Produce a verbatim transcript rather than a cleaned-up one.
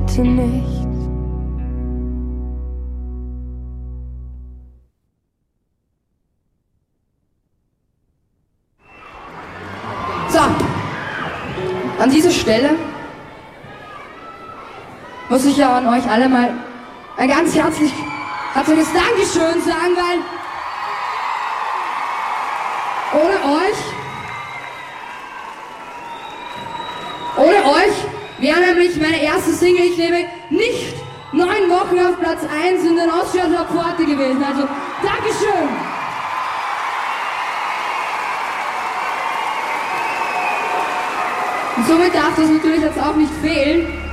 heute nicht. So, an dieser Stelle muss ich ja an euch alle mal ein ganz herzlich, herzliches Dankeschön sagen, weil ohne euch, ohne euch wäre nämlich meine erste Single, ich lebe, nicht neun Wochen auf Platz eins in den Austrian Top vierzig gewesen. Also, Dankeschön! Und somit darf das natürlich jetzt auch nicht fehlen.